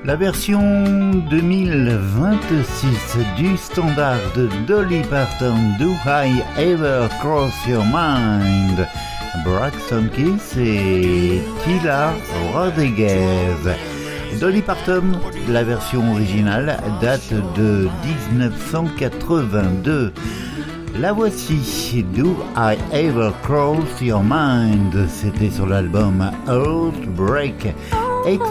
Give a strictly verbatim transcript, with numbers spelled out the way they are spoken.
La version deux mille vingt-six du standard de Dolly Parton, Do I Ever Cross Your Mind, Braxton Kiss et Tila Rodriguez. Dolly Parton, la version originale date de dix-neuf cent quatre-vingt-deux. La voici, Do I Ever Cross Your Mind, c'était sur l'album Heartbreak,